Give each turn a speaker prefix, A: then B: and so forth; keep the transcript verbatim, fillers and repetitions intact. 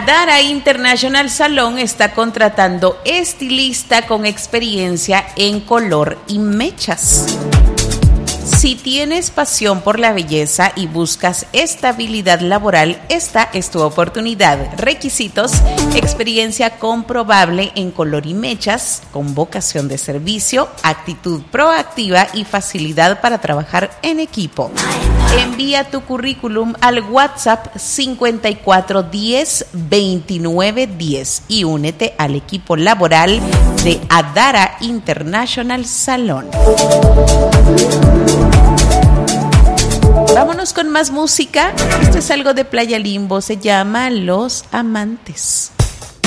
A: Adara International Salon está contratando estilista con experiencia en color y mechas. Si tienes pasión por la belleza y buscas estabilidad laboral, esta es tu oportunidad. Requisitos: experiencia comprobable en color y mechas, con vocación de servicio, actitud proactiva y facilidad para trabajar en equipo. Envía tu currículum al WhatsApp cincuenta y cuatro diez veintinueve diez y únete al equipo laboral de Adara International Salon. Vámonos con más música. Esto es algo de Playa Limbo, se llama Los Amantes.